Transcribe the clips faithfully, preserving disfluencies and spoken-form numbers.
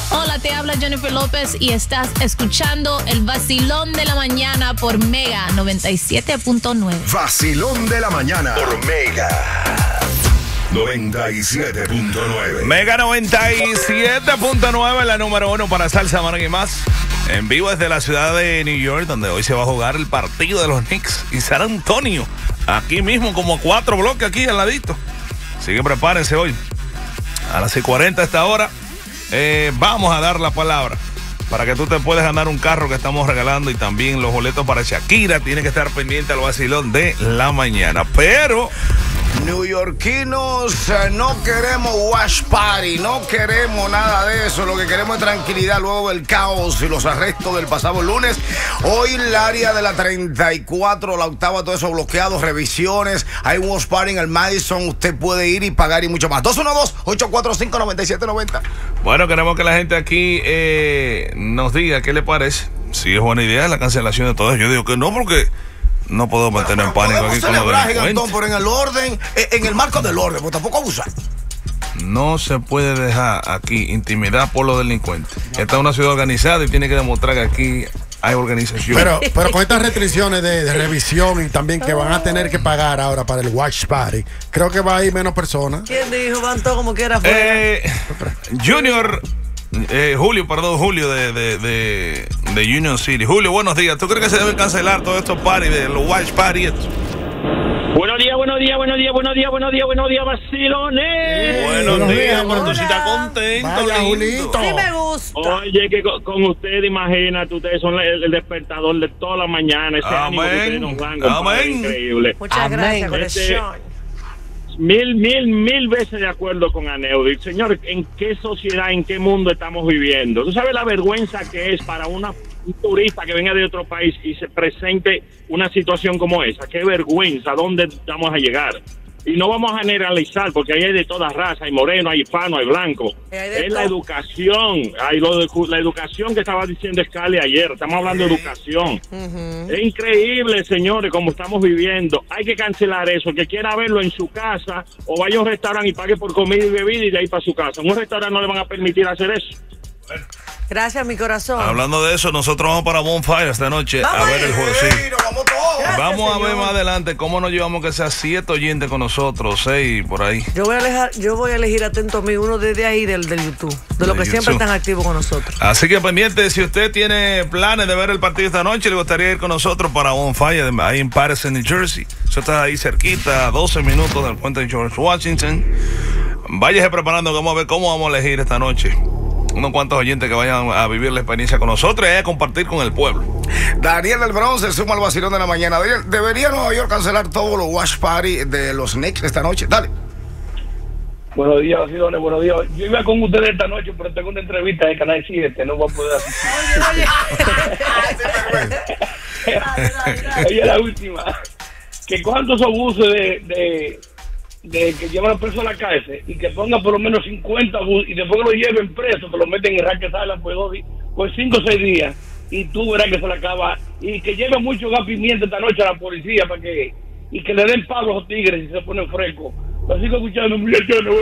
Hola, te habla Jennifer López y estás escuchando el Vacilón de la Mañana por Mega noventa y siete punto nueve. Vacilón de la Mañana por Mega noventa y siete punto nueve. Mega noventa y siete punto nueve, la número uno para salsa, Marca y más. En vivo desde la ciudad de New York, donde hoy se va a jugar el partido de los Knicks y San Antonio. Aquí mismo, como cuatro bloques aquí al ladito. Así que prepárense hoy. A las seis cuarenta a esta hora, eh, vamos a dar la palabra para que tú te puedas ganar un carro que estamos regalando y también los boletos para Shakira. Tiene que estar pendiente al vacilón de la mañana. Pero neoyorquinos, eh, no queremos wash party, no queremos nada de eso. Lo que queremos es tranquilidad luego del caos y los arrestos del pasado lunes. Hoy el área de la treinta y cuatro, la octava, todo eso bloqueado, revisiones. Hay un wash party en el Madison. Usted puede ir y pagar y mucho más. dos uno dos, ocho cuatro cinco, nueve siete nueve cero. Bueno, queremos que la gente aquí eh, nos diga qué le parece. Si es buena idea la cancelación de todo eso. Yo digo que no, porque no puedo meternos en pánico aquí con los delincuentes. Pero en el orden, en el marco del orden, porque tampoco abusar. No se puede dejar aquí intimidar por los delincuentes. Esta es una ciudad organizada y tiene que demostrar que aquí hay organización. Pero, pero con estas restricciones de, de revisión y también que van a tener que pagar ahora para el watch party, creo que va a ir menos personas. ¿Quién dijo? Van todos como quiera. Eh, Junior... Eh, Julio, perdón, Julio de, de, de, de Union City. Julio, buenos días. ¿Tú crees que se deben cancelar todos estos parties, de los watch parties? Buenos días, buenos días, buenos días, buenos días, buenos días, buenos días, vacilones. Buenos, buenos días, amor, tú sí estás contento. Vaya, Julito. Sí me gusta. Oye, que con, con ustedes, imagínate, ustedes son el, el despertador de toda la mañana. Ese ánimo que ustedes nos dan, compadre, Amén. increíble. Muchas Amén. gracias, Este, corazón. Mil, mil, mil veces de acuerdo con Aneudi. Señor, ¿en qué sociedad, en qué mundo estamos viviendo? ¿Tú sabes la vergüenza que es para una, un turista que venga de otro país y se presente una situación como esa? ¡Qué vergüenza! ¿Dónde vamos a llegar? Y no vamos a generalizar, porque ahí hay de todas razas, hay moreno, hay hispano, hay blanco. Hay de Es la todo. educación, hay lo de, la educación que estaba diciendo Scali ayer, estamos hablando de educación. Ujú. Es increíble, señores, como estamos viviendo. Hay que cancelar eso. El que quiera verlo en su casa o vaya a un restaurante y pague por comida y bebida y de ahí para su casa. En un restaurante no le van a permitir hacer eso. Gracias, mi corazón. Hablando de eso, nosotros vamos para Bonfire esta noche Vamos a ver el juego. Sí. Vamos todos. Gracias, Vamos a ver señor. más adelante cómo nos llevamos que sea siete oyentes con nosotros, seis por ahí. Yo voy a alejar, yo voy a elegir atento a mí uno desde ahí del, del YouTube, de los De que siempre YouTube. están activos con nosotros. Así que pendiente, si usted tiene planes de ver el partido esta noche, le gustaría ir con nosotros para Bonfire, ahí en Patterson, New Jersey. Eso está ahí cerquita, a doce minutos del puente de George Washington. Váyase preparando, que vamos a ver cómo vamos a elegir esta noche unos cuantos oyentes que vayan a vivir la experiencia con nosotros y a compartir con el pueblo. Daniel del Bronx se suma al vacilón de la mañana. Daniel, ¿debería Nueva York cancelar todos los watch party de los Knicks esta noche? Dale. Buenos días, vacilones, buenos días. Yo iba con ustedes esta noche, pero tengo una entrevista en Canal siete, no voy a poder asistir. Oye, la última. Que cojan todos esos buses de, de, de que llevan a los presos a la cárcel y que pongan por lo menos cincuenta buses y después que los lleven presos, que los meten en Racket Island por, dos, por cinco o seis días y tú verás que se le acaba. Y que lleven mucho gas pimienta esta noche a la policía para que y que le den palo a los tigres si se ponen frescos. Así que escuchando, muchachones.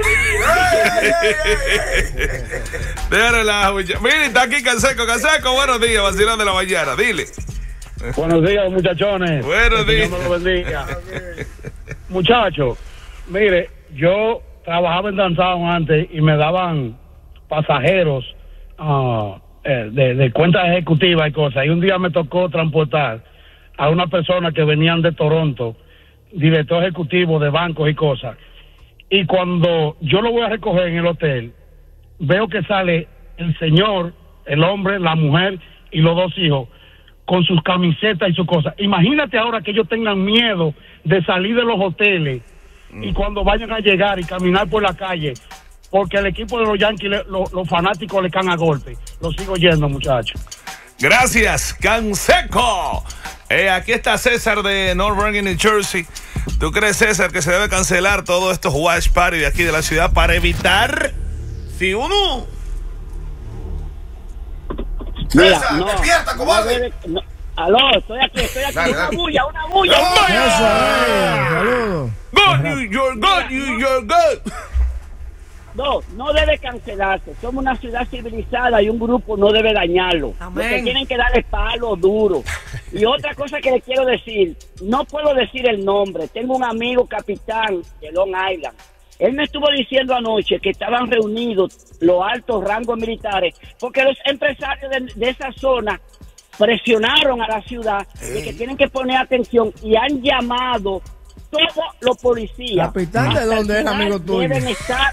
Déjale la muchacha. Mire, está aquí Canseco. Canseco, buenos días, vacilón de la mañana. Dile. Buenos días, muchachones. Buenos Que el días. Señor me lo bendiga. Muchachos, mire, yo trabajaba en Downtown antes y me daban pasajeros uh, eh, de, de cuentas ejecutivas y cosas. Y un día me tocó transportar a una persona que venían de Toronto, director ejecutivo de bancos y cosas. Y cuando yo lo voy a recoger en el hotel, veo que sale el señor, el hombre, la mujer y los dos hijos con sus camisetas y sus cosas. Imagínate ahora que ellos tengan miedo de salir de los hoteles mm. y cuando vayan a llegar y caminar por la calle, porque el equipo de los Yankees, le, lo, los fanáticos le caen a golpe. Lo sigo yendo, muchachos. Gracias, Canseco. Eh, aquí está César de North Bergen, New Jersey. ¿Tú crees, César, que se debe cancelar todos estos watch party de aquí de la ciudad para evitar si uno... Mira, no, despierta, cobarde. No, aló, estoy aquí, estoy aquí. Dale, una dale. bulla, una bulla. Eso, eh, saludos. Go New York, go New York, go. No, no debe cancelarse. Somos una ciudad civilizada y un grupo no debe dañarlo. Amén. Lo que tienen que darle palo duro. Y otra cosa que le quiero decir, no puedo decir el nombre. Tengo un amigo capitán de Long Island. Él me estuvo diciendo anoche que estaban reunidos los altos rangos militares porque los empresarios de, de esa zona presionaron a la ciudad de que tienen que poner atención y han llamado todos los policías. ¿Capitán de dónde es, amigo tuyo? Deben estar...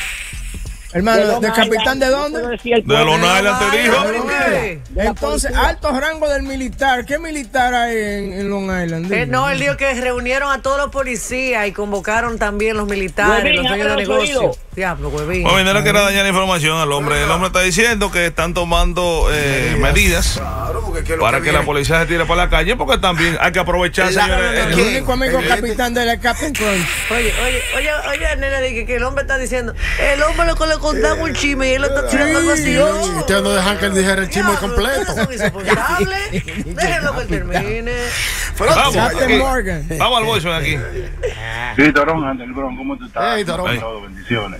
Hermano, ¿de capitán de dónde? De Long Island te dijo. Entonces, altos rangos del militar. ¿Qué militar hay en, en Long Island? Eh, no, él dijo que reunieron a todos los policías y convocaron también los militares, Huevín, los dueños de abre los negocios. oídos. Diablo, huevín. Bueno, no le quiero dañar la información al hombre. El hombre está diciendo que están tomando eh, medidas Claro, porque ¿qué es lo para que que la viene? policía se tire para la calle, porque también hay que aprovechar, La- señores. El El- único amigo el- capitán de la Captain Crunch. Oye, oye, oye, oye, nena, dije que el hombre está diciendo, el hombre lo que le contaron un chisme y él lo está tirando algo así. Y ustedes no dejan que él dijera el chisme Diablo, completo. ustedes son insoportables. Déjenlo que termine. Vamos, Captain aquí. Morgan. Vamos al voice aquí. Sí, Torón, Andel Bron, ¿cómo tú estás? Hey, Torón. Todo, bendiciones.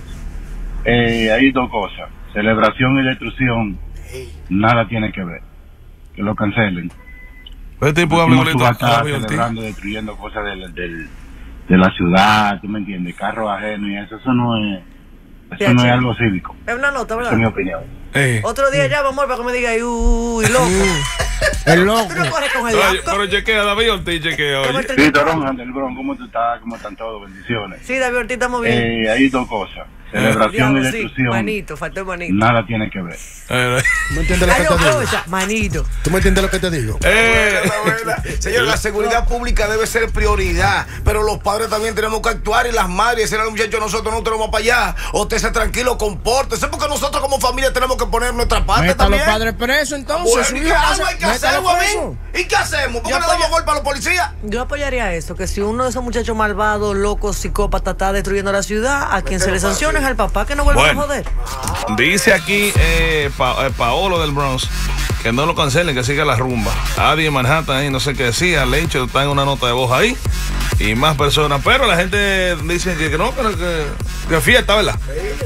Eh, hay dos cosas. Celebración y destrucción, nada tiene que ver. Que lo cancelen. Este tipo habla ¿Cómo igualito tú vas a a estar David Ortiz. celebrando, destruyendo cosas del, del, de la ciudad, tú me entiendes, carros ajenos y eso, eso no es, eso Ya, no es chico. algo cívico. Es una nota, Esa es mi ¿verdad? opinión. Eh. Otro día ya, amor, para que me diga, uy, loco. El loco. Tú no corres con el Oye, acto. pero chequea, David Ortiz, chequea. ¿Cómo Oye. te- Sí, Torón, Andel Bron, ¿cómo tú estás? ¿Cómo están todos? Bendiciones. Sí, David Ortiz, estamos bien. Eh, hay dos cosas. Celebración Diablo, y sí, destrucción, manito, faltó el manito. nada tiene que ver. Eh, ¿Tú me entiendes lo Ay, que no, te digo? cosa, manito. ¿Tú me entiendes lo que te digo? eh, Buena, buena. Señor, la seguridad pública debe ser prioridad, pero los padres también tenemos que actuar y las madres, decirle al muchacho, nosotros no tenemos para allá, usted se tranquilo, compórtese, porque nosotros como familia tenemos que poner nuestra parte Meta a los también. padres presos entonces. Bueno, su ¿y hijo qué hace- hago? ¿Y qué métalo hacemos, preso. amén? ¿Y qué hacemos? ¿Por qué Yo le damos apoyo- golpe a los policías? Yo apoyaría eso, que si uno de esos muchachos malvados, locos, psicópatas está destruyendo la ciudad, a quien se le sanciona es al papá, que no vuelva Bueno. a joder. dice aquí eh, Pa- eh, Paolo del Bronx que no lo cancelen, que siga la rumba. Adi en Manhattan ahí, no sé qué decía. Lecho está en una nota de voz ahí. Y más personas. Pero la gente dice que, que no, que, que, que fiesta, ¿verdad?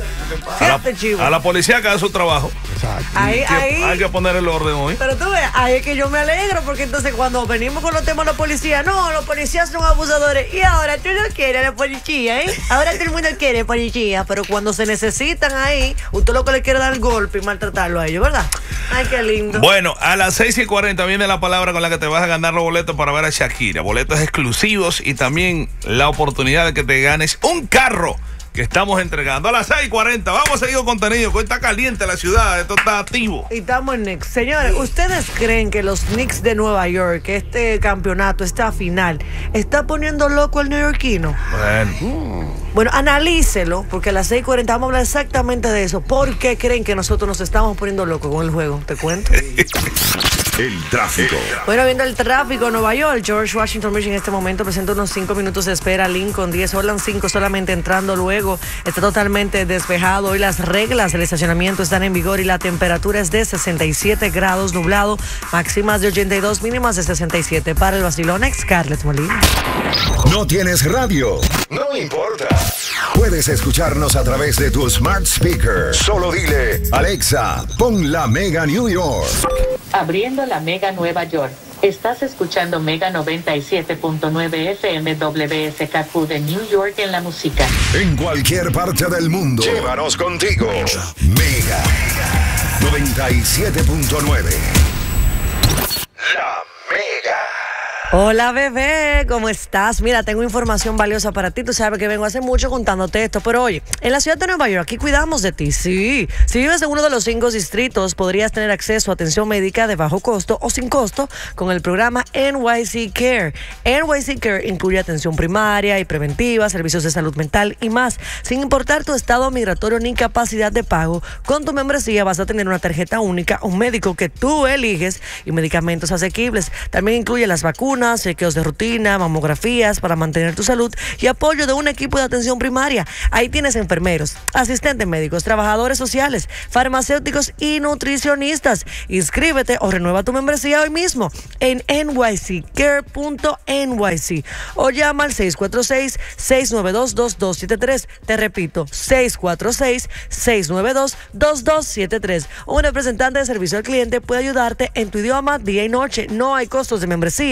A Fíjate, chivo. la, a la policía que hace su trabajo. Ahí, Que ahí. hay que poner el orden hoy. Pero tú ves, ahí es que yo me alegro, porque entonces cuando venimos con los temas de los policías, no, los policías son abusadores. Y ahora tú no quieres a la policía, ¿eh? Ahora todo el mundo quiere policía, pero cuando se necesitan ahí, usted lo que le quiere dar el golpe y maltratarlo a ellos, ¿verdad? Ay, qué lindo. Bueno, a las seis y cuarenta viene la palabra con la que te vas a ganar los boletos para ver a Shakira. Boletos exclusivos y también la oportunidad de que te ganes un carro que estamos entregando. A las seis y cuarenta vamos a seguir con contenido, que hoy está caliente la ciudad, esto está activo. Y estamos en Knicks. Señores, ¿ustedes creen que los Knicks de Nueva York, este campeonato, esta final, está poniendo loco al neoyorquino? Bueno, Bueno, analícelo, porque a las seis y cuarenta vamos a hablar exactamente de eso. ¿Por qué creen que nosotros nos estamos poniendo locos con el juego? ¿Te cuento? El tráfico. Bueno, viendo el tráfico en Nueva York, George Washington Bridge en este momento presenta unos cinco minutos de espera. Lincoln diez, Orland cinco solamente entrando luego. Está totalmente despejado. Hoy las reglas del estacionamiento están en vigor y la temperatura es de sesenta y siete grados, nublado. Máximas de ochenta y dos, mínimas de sesenta y siete. Para el vacilón, Scarlett Molina. ¿No tienes radio? No importa. Puedes escucharnos a través de tu smart speaker. Solo dile, Alexa, pon la Mega New York. Abriendo la Mega Nueva York. Estás escuchando Mega noventa y siete punto nueve F M W S K Q de New York en la música. En cualquier parte del mundo. Llévanos contigo. Mega noventa y siete punto nueve. La Mega. Hola, bebé, ¿cómo estás? Mira, tengo información valiosa para ti. Tú sabes que vengo hace mucho contándote esto, pero oye, en la ciudad de Nueva York, aquí cuidamos de ti. Sí, si vives en uno de los cinco distritos, podrías tener acceso a atención médica de bajo costo o sin costo con el programa N Y C Care. N Y C Care incluye atención primaria y preventiva, servicios de salud mental y más. Sin importar tu estado migratorio ni capacidad de pago, con tu membresía vas a tener una tarjeta única, un médico que tú eliges y medicamentos asequibles. También incluye las vacunas, vacunas, chequeos de rutina, mamografías para mantener tu salud y apoyo de un equipo de atención primaria. Ahí tienes enfermeros, asistentes médicos, trabajadores sociales, farmacéuticos y nutricionistas. Inscríbete o renueva tu membresía hoy mismo en n y c care punto n y c o llama al seis cuatro seis, seis nueve dos, dos dos siete tres. Te repito, seis cuatro seis, seis nueve dos, dos dos siete tres. Un representante de servicio al cliente puede ayudarte en tu idioma día y noche. No hay costos de membresía.